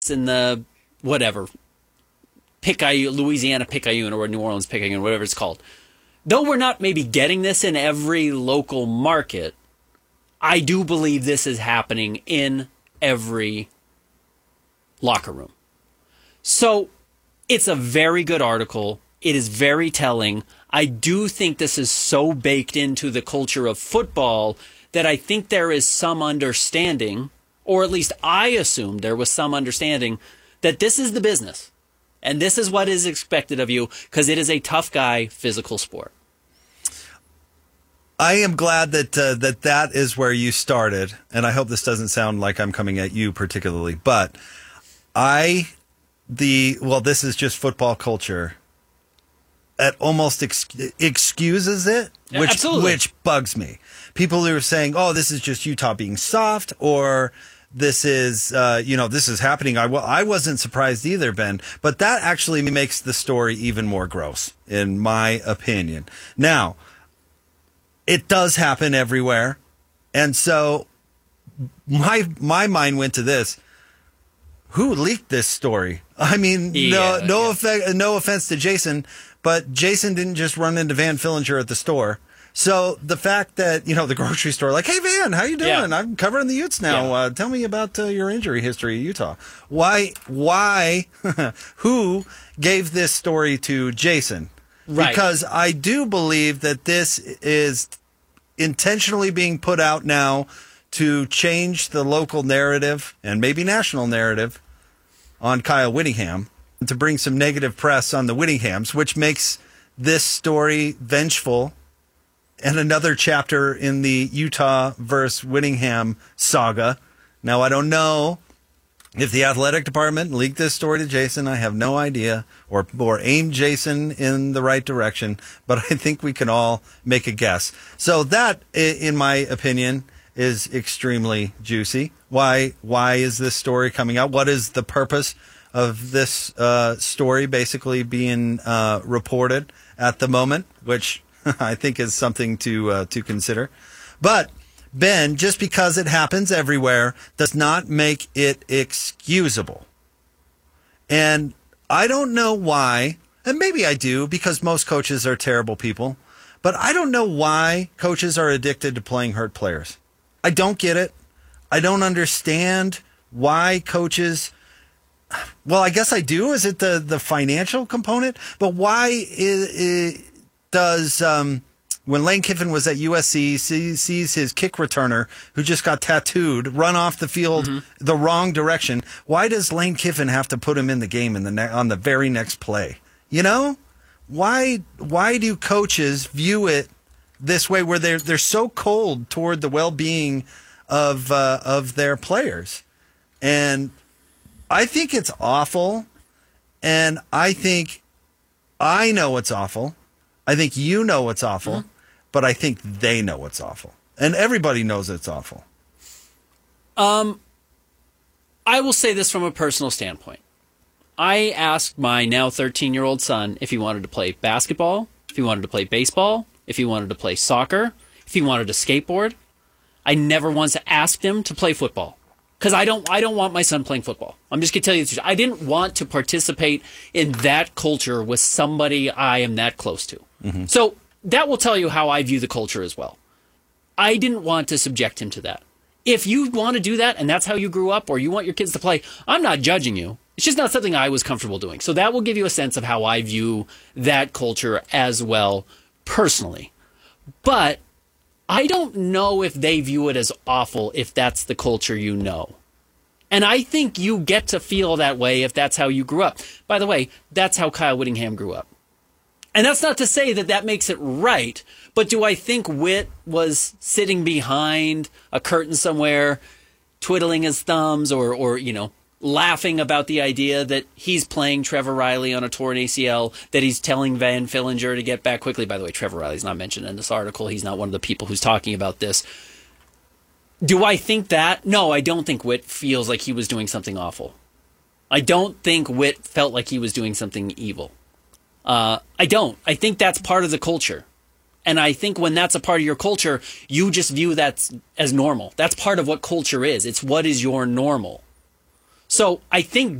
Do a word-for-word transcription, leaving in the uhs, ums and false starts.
Jets and the whatever, Picayune, Louisiana Picayune or New Orleans Picayune, whatever it's called. Though we're not maybe getting this in every local market, I do believe this is happening in every locker room. So it's a very good article. It is very telling. I do think this is so baked into the culture of football that I think there is some understanding, or at least I assumed there was some understanding, that this is the business. And this is what is expected of you because it is a tough guy physical sport. I am glad that uh, that that is where you started, and I hope this doesn't sound like I'm coming at you particularly, but I, the, well, this is just football culture. It almost ex- excuses it, which Absolutely. which bugs me. People who are saying, "Oh, this is just Utah being soft," or "This is, uh, you know, this is happening." I well, I wasn't surprised either, Ben. But that actually makes the story even more gross, in my opinion. Now, it does happen everywhere, and so my my mind went to this. Who leaked this story? I mean, Yeah, no no, yeah. effect, no offense to Jason, but Jason didn't just run into Van Fillinger at the store. So the fact that, you know, the grocery store, like, "Hey, Van, how you doing? Yeah. I'm covering the Utes now. Yeah. Uh, tell me about uh, your injury history in Utah." Why, why, who gave this story to Jason? Right. Because I do believe that this is intentionally being put out now to change the local narrative and maybe national narrative on Kyle Whittingham, to bring some negative press on the Whittinghams, which makes this story vengeful and another chapter in the Utah versus Whittingham saga. Now, I don't know if the athletic department leaked this story to Jason. I have no idea, or or aimed Jason in the right direction, but I think we can all make a guess. So that, i- in my opinion, is extremely juicy. Why why is this story coming out? What is the purpose of this uh, story basically being uh, reported at the moment, which I think is something to uh, to consider. But Ben, just because it happens everywhere does not make it excusable. And I don't know why, and maybe I do, because most coaches are terrible people, but I don't know why coaches are addicted to playing hurt players. I don't get it. I don't understand why coaches... Well, I guess I do. Is it the, the financial component? But why is, is, does... Um, when Lane Kiffin was at U S C, sees, sees his kick returner, who just got tattooed, run off the field mm-hmm. the wrong direction, why does Lane Kiffin have to put him in the game in the ne- on the very next play? You know? Why why do coaches view it this way, where they're, they're so cold toward the well-being of uh, of their players? And I think it's awful, and I think I know it's awful. I think you know it's awful, mm-hmm. but I think they know it's awful. And everybody knows it's awful. Um, I will say this from a personal standpoint. I asked my now thirteen-year-old son if he wanted to play basketball, if he wanted to play baseball, if he wanted to play soccer, if he wanted to skateboard. I never once asked him to play football. Because I don't I don't want my son playing football. I'm just going to tell you the truth. I didn't want to participate in that culture with somebody I am that close to. Mm-hmm. So that will tell you how I view the culture as well. I didn't want to subject him to that. If you want to do that and that's how you grew up, or you want your kids to play, I'm not judging you. It's just not something I was comfortable doing. So that will give you a sense of how I view that culture as well personally. But I don't know if they view it as awful if that's the culture you know. And I think you get to feel that way if that's how you grew up. By the way, that's how Kyle Whittingham grew up. And that's not to say that that makes it right, but do I think Whit was sitting behind a curtain somewhere, twiddling his thumbs, or, or you know, laughing about the idea that he's playing Trevor Riley on a torn A C L, that he's telling Van Fillinger to get back quickly? By the way, Trevor Riley's not mentioned in this article. He's not one of the people who's talking about this. Do I think that? No, I don't think Whit feels like he was doing something awful. I don't think Whit felt like he was doing something evil. Uh, I don't. I think that's part of the culture. And I think when that's a part of your culture, you just view that as normal. That's part of what culture is. It's what is your normal. So I think